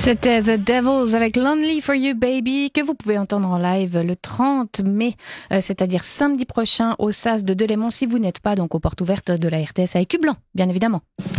C'était The Devils avec Lonely for You Baby que vous pouvez entendre en live le 30 mai, c'est-à-dire samedi prochain au SAS de Delémont si vous n'êtes pas donc aux portes ouvertes de la RTS à Écublanc, bien évidemment.